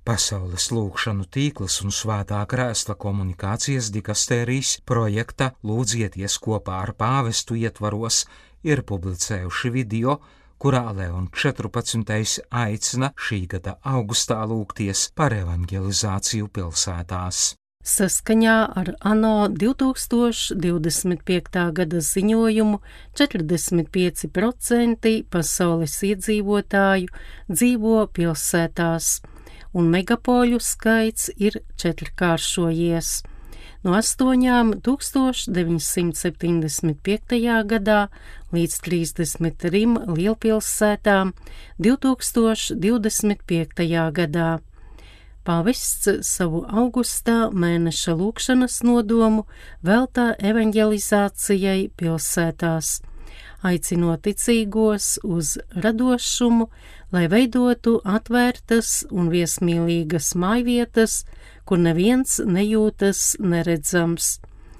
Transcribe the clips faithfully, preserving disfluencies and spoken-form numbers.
Pasaules lūgšanu tīkls un Svētā Krēsla komunikācijas dikastērijas projekta Lūdzieties kopā ar pāvestu ietvaros ir publicējuši video, kurā Leons četrpadsmitais aicina šī gada augustā lūgties par evangelizāciju pilsētās. Saskaņā ar ANO divi tūkstoši divdesmit piekta gada ziņojumu četrdesmit pieci procenti pasaules iedzīvotāju dzīvo pilsētās, un megapoļu skaits ir četrkāršojies. No astoņām tūkstoš deviņsimt septiņdesmit piektajā gadā līdz trīsdesmit trim lielpilsētām divi tūkstoši divdesmit piektajā gadā. Pāvests savu augustā mēneša lūgšanas nodomu veltā evanģelizācijai pilsētās, aicinot ticīgos uz radošumu, lai veidotu atvērtas un viesmīlīgas mājvietas, kur neviens nejūtas neredzams.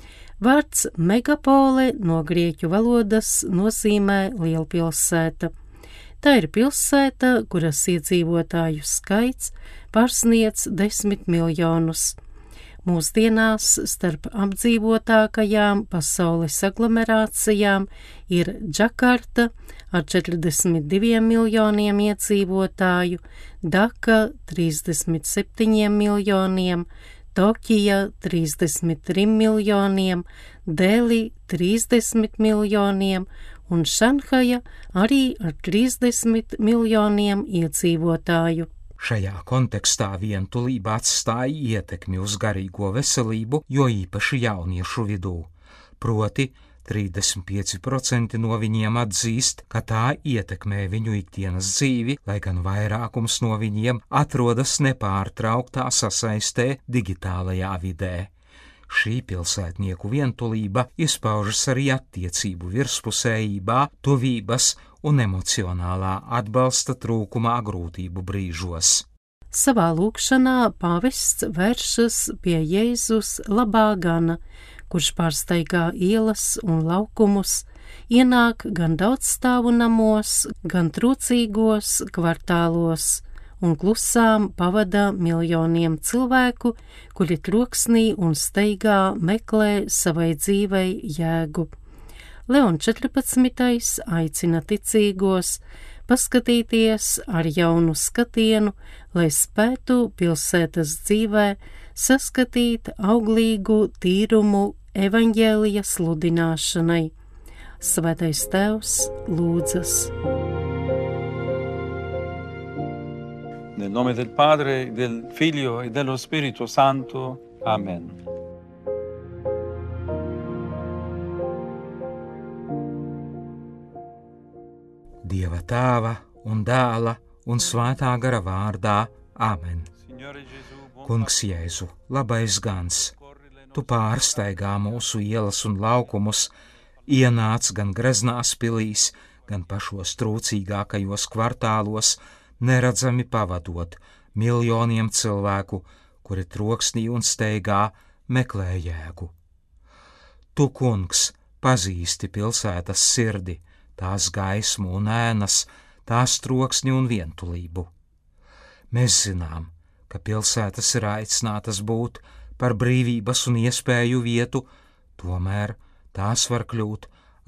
Vārds megapole no grieķu valodas nozīmē lielpilsēta. Tā ir pilsēta, kuras iedzīvotāju skaits pārsniedz desmit miljonus. Mūsdienās starp apdzīvotākajām pasaules aglomerācijām ir Džakarta ar četrdesmit diviem miljoniem iedzīvotāju, Daka trīsdesmit septiņiem miljoniem, Tokija trīsdesmit trim miljoniem, Deli trīsdesmit miljoniem un Šanhaja arī ar trīsdesmit miljoniem iedzīvotāju. Šajā kontekstā vientulība atstāja ietekmi uz garīgo veselību, jo īpaši jauniešu vidū. Proti, trīsdesmit pieci procenti no viņiem atzīst, ka tā ietekmē viņu ikdienas dzīvi, lai gan vairākums no viņiem atrodas nepārtrauktā sasaistē digitālajā vidē. Šī pilsētnieku vientulība izpaužas arī attiecību virspusējībā, tuvības un emocionālā atbalsta trūkumā grūtību brīžos. Savā lūgšanā pāvests vēršas pie Jēzus labā gana, kurš pārsteigā ielas un laukumus, ienāk gan daudzstāvu namos, gan trūcīgos kvartālos, un klusām pavada miljoniem cilvēku, kuri troksnī un steigā meklē savai dzīvei jēgu. Leons četrpadsmitais aicina ticīgos paskatīties ar jaunu skatienu, lai spētu pilsētas dzīvē saskatīt auglīgu tīrumu evaņģēlija sludināšanai. Svētais Tēvs lūdzas. Nel nome del Padre, del Figlio e dello Spirito Santo. Amen. Dieva Tēva un Dēla un Svētā gara vārdā. Amen. Kungs Jēzu, labais gans, tu pārsteigā mūsu ielas un laukumus, ienāc gan greznās pilīs, gan pašos trūcīgākajos kvartālos, neredzami pavadot miljoniem cilvēku, kuri troksnī un steigā meklē jēgu. Tu, kungs, pazīsti pilsētas sirdi, tās gaismu un ēnas, tās troksni un vientulību. Mēs zinām, ka pilsētas ir aicinātas būt par brīvības un iespēju vietu, tomēr tās var kļūt